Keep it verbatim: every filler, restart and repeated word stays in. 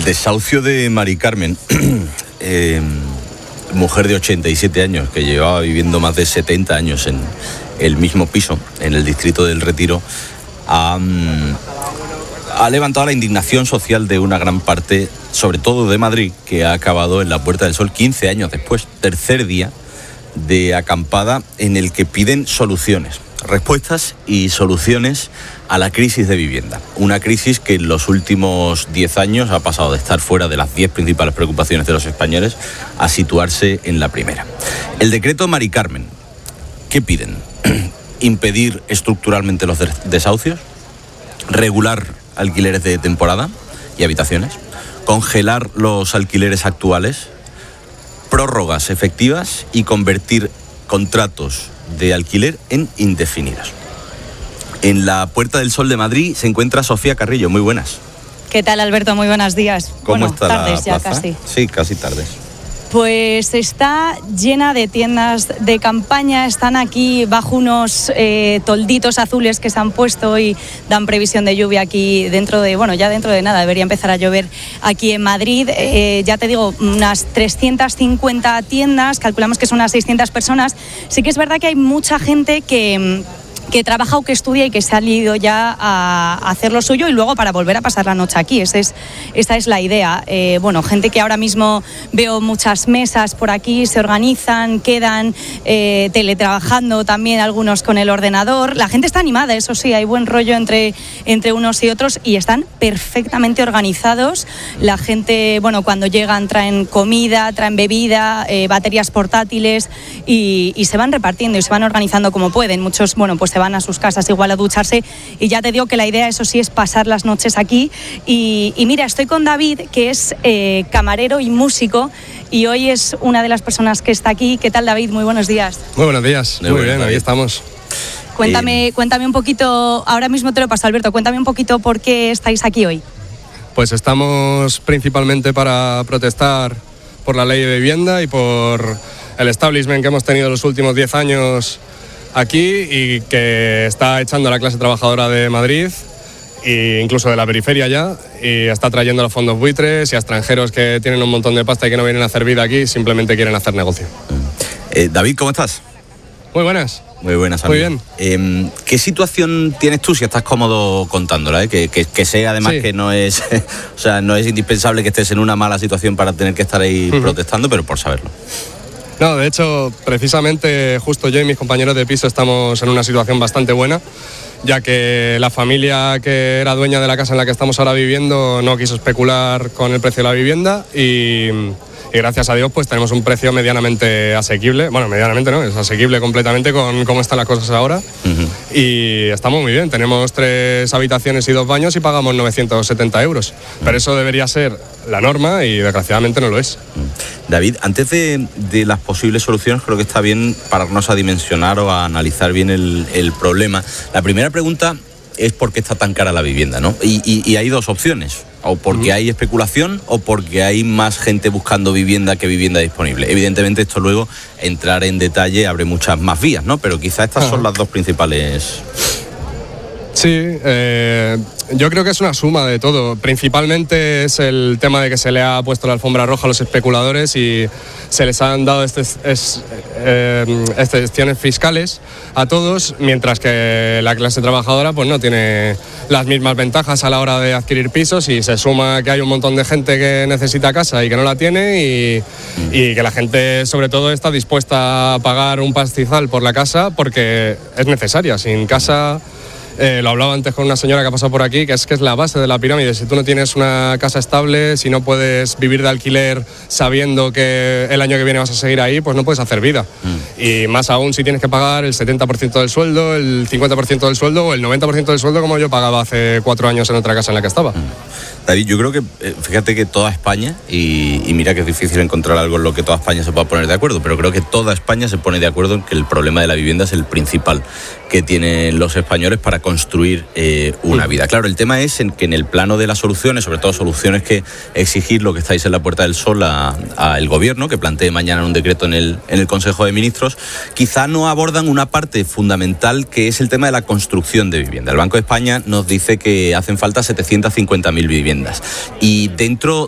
desahucio de Mari Carmen, eh, mujer de ochenta y siete años que llevaba viviendo más de setenta años en el mismo piso, en el distrito del Retiro, ha, ha levantado la indignación social de una gran parte, sobre todo de Madrid, que ha acabado en la Puerta del Sol quince años después, tercer día de acampada en el que piden soluciones. Respuestas y soluciones a la crisis de vivienda. Una crisis que en los últimos diez años ha pasado de estar fuera de las diez principales preocupaciones de los españoles a situarse en la primera. El decreto Mari Carmen, ¿qué piden? ¿Impedir estructuralmente los desahucios? ¿Regular alquileres de temporada y habitaciones? ¿Congelar los alquileres actuales? ¿Prórrogas efectivas y convertir contratos de alquiler en indefinidos? En la Puerta del Sol de Madrid se encuentra Sofía Carrillo. Muy buenas. ¿Qué tal, Alberto? Muy buenos días. ¿Cómo bueno, está tardes la ya plaza? casi. Sí, casi tardes. Pues está llena de tiendas de campaña, están aquí bajo unos eh, tolditos azules que se han puesto y dan previsión de lluvia aquí dentro de, bueno, ya dentro de nada, debería empezar a llover aquí en Madrid. Eh, ya te digo, unas trescientas cincuenta tiendas, calculamos que son unas seiscientas personas. Sí que es verdad que hay mucha gente que... que trabaja o que estudia y que se ha ido ya a hacer lo suyo y luego para volver a pasar la noche aquí. Esa es, esa es la idea. Eh, bueno, gente que ahora mismo veo muchas mesas por aquí, se organizan, quedan eh, teletrabajando también, algunos con el ordenador. La gente está animada, eso sí, hay buen rollo entre, entre unos y otros y están perfectamente organizados. La gente, bueno, cuando llegan traen comida, traen bebida, eh, baterías portátiles y, y se van repartiendo y se van organizando como pueden. Muchos, bueno, pues se van a sus casas igual a ducharse y ya te digo que la idea, eso sí, es pasar las noches aquí y, y mira, estoy con David, que es eh, camarero y músico y hoy es una de las personas que está aquí. ¿Qué tal, David? Muy buenos días. Muy buenos días, muy, muy bien, David. Aquí estamos. Cuéntame, eh... cuéntame un poquito, ahora mismo te lo paso, Alberto, cuéntame un poquito por qué estáis aquí hoy. Pues estamos principalmente para protestar por la ley de vivienda y por el establishment que hemos tenido los últimos diez años aquí y que está echando a la clase trabajadora de Madrid e incluso de la periferia ya, y está trayendo a los fondos buitres y a extranjeros que tienen un montón de pasta y que no vienen a hacer vida aquí, simplemente quieren hacer negocio. Eh, David, ¿cómo estás? Muy buenas. Muy buenas, amigo. Muy bien. Eh, ¿Qué situación tienes tú, si estás cómodo contándola? Eh? Que, que, que sé además sí. que no es, o sea, no es indispensable que estés en una mala situación para tener que estar ahí uh-huh. protestando, pero por saberlo. No, de hecho, precisamente justo yo y mis compañeros de piso estamos en una situación bastante buena, ya que la familia que era dueña de la casa en la que estamos ahora viviendo no quiso especular con el precio de la vivienda y, y gracias a Dios pues tenemos un precio medianamente asequible, bueno, medianamente no, es asequible completamente con cómo están las cosas ahora uh-huh. y estamos muy bien, tenemos tres habitaciones y dos baños y pagamos novecientos setenta euros, uh-huh. pero eso debería ser la norma y desgraciadamente no lo es. David, antes de, de las posibles soluciones, creo que está bien pararnos a dimensionar o a analizar bien el, el problema. La primera pregunta es por qué está tan cara la vivienda, ¿no? Y, y, y hay dos opciones, o porque uh-huh. hay especulación o porque hay más gente buscando vivienda que vivienda disponible. Evidentemente esto luego, entrar en detalle, abre muchas más vías, ¿no? Pero quizás estas uh-huh. son las dos principales. Sí, eh, yo creo que es una suma de todo. Principalmente es el tema de que se le ha puesto la alfombra roja a los especuladores y se les han dado estes, es, eh, excepciones fiscales a todos, mientras que la clase trabajadora pues no tiene las mismas ventajas a la hora de adquirir pisos y se suma que hay un montón de gente que necesita casa y que no la tiene y, y que la gente sobre todo está dispuesta a pagar un pastizal por la casa porque es necesaria. Sin casa... Eh, lo hablaba antes con una señora que ha pasado por aquí, que es que es la base de la pirámide. Si tú no tienes una casa estable, si no puedes vivir de alquiler sabiendo que el año que viene vas a seguir ahí, pues no puedes hacer vida. Mm. Y más aún si tienes que pagar el setenta por ciento del sueldo, el cincuenta por ciento del sueldo o el noventa por ciento del sueldo como yo pagaba hace cuatro años en otra casa en la que estaba. Mm. David, yo creo que, fíjate que toda España, y, y mira que es difícil encontrar algo en lo que toda España se pueda poner de acuerdo, pero creo que toda España se pone de acuerdo en que el problema de la vivienda es el principal que tienen los españoles para construir eh, una vida. Claro, el tema es en que en el plano de las soluciones, sobre todo soluciones que exigir lo que estáis en la Puerta del Sol al gobierno, que plantee mañana un decreto en el, en el Consejo de Ministros, quizá no abordan una parte fundamental que es el tema de la construcción de vivienda. El Banco de España nos dice que hacen falta setecientas cincuenta mil viviendas y dentro